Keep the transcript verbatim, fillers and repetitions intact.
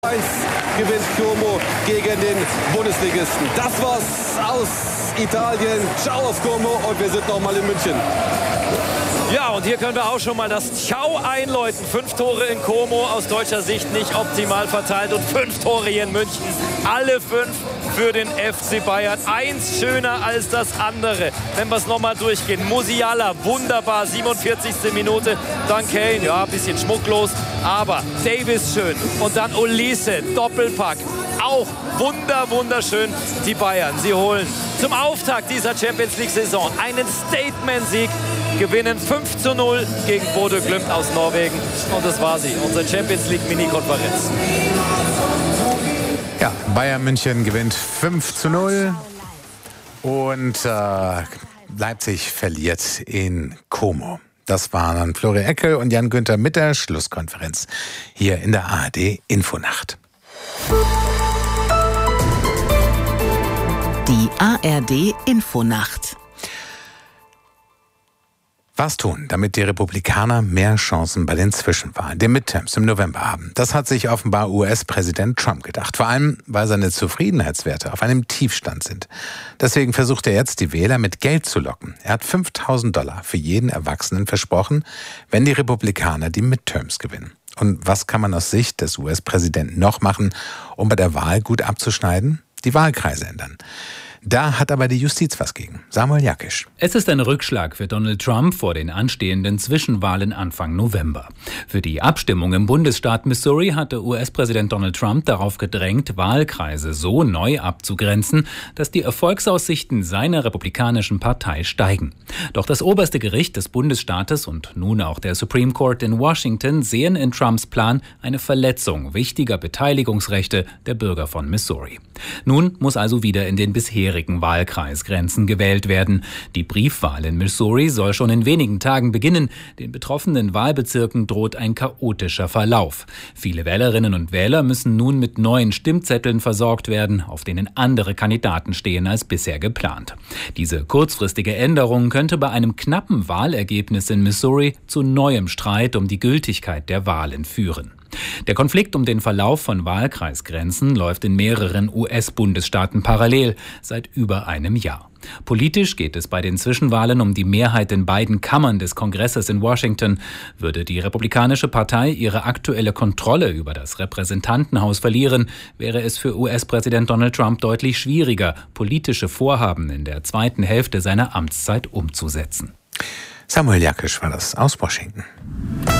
eins gewinnt Como gegen den Bundesligisten. Das war's aus Italien. Ciao aus Como und wir sind nochmal in München. Ja, und hier können wir auch schon mal das Ciao einläuten. Fünf Tore in Como, aus deutscher Sicht nicht optimal verteilt. Und fünf Tore hier in München. Alle fünf für den F C Bayern. Eins schöner als das andere. Wenn wir es nochmal durchgehen. Musiala, wunderbar, siebenundvierzigste Minute. Dann Kane, ja, ein bisschen schmucklos. Aber Davis schön. Und dann Olise, Doppelpack. Auch wunder, wunderschön. Die Bayern, sie holen zum Auftakt dieser Champions-League-Saison einen Statement-Sieg. Gewinnen fünf zu null gegen Bodø Glimt aus Norwegen. Und das war sie, unsere Champions-League-Mini-Konferenz. Ja, Bayern München gewinnt fünf zu null und äh, Leipzig verliert in Como. Das waren dann Florian Eckel und Jan Günther mit der Schlusskonferenz hier in der A R D Infonacht. Die A R D Infonacht. Was tun, damit die Republikaner mehr Chancen bei den Zwischenwahlen, den Midterms im November haben? Das hat sich offenbar U S-Präsident Trump gedacht. Vor allem, weil seine Zufriedenheitswerte auf einem Tiefstand sind. Deswegen versucht er jetzt, die Wähler mit Geld zu locken. Er hat fünftausend Dollar für jeden Erwachsenen versprochen, wenn die Republikaner die Midterms gewinnen. Und was kann man aus Sicht des U S-Präsidenten noch machen, um bei der Wahl gut abzuschneiden? Die Wahlkreise ändern. Da hat aber die Justiz was gegen. Samuel Jakisch. Es ist ein Rückschlag für Donald Trump vor den anstehenden Zwischenwahlen Anfang November. Für die Abstimmung im Bundesstaat Missouri hatte U S-Präsident Donald Trump darauf gedrängt, Wahlkreise so neu abzugrenzen, dass die Erfolgsaussichten seiner republikanischen Partei steigen. Doch das oberste Gericht des Bundesstaates und nun auch der Supreme Court in Washington sehen in Trumps Plan eine Verletzung wichtiger Beteiligungsrechte der Bürger von Missouri. Nun muss also wieder in den bisherigen Wahlkreisgrenzen gewählt werden. Die Briefwahl in Missouri soll schon in wenigen Tagen beginnen. Den betroffenen Wahlbezirken droht ein chaotischer Verlauf. Viele Wählerinnen und Wähler müssen nun mit neuen Stimmzetteln versorgt werden, auf denen andere Kandidaten stehen als bisher geplant. Diese kurzfristige Änderung könnte bei einem knappen Wahlergebnis in Missouri zu neuem Streit um die Gültigkeit der Wahlen führen. Der Konflikt um den Verlauf von Wahlkreisgrenzen läuft in mehreren U S-Bundesstaaten parallel seit über einem Jahr. Politisch geht es bei den Zwischenwahlen um die Mehrheit in beiden Kammern des Kongresses in Washington. Würde die Republikanische Partei ihre aktuelle Kontrolle über das Repräsentantenhaus verlieren, wäre es für U S-Präsident Donald Trump deutlich schwieriger, politische Vorhaben in der zweiten Hälfte seiner Amtszeit umzusetzen. Samuel Jakisch war das aus Washington.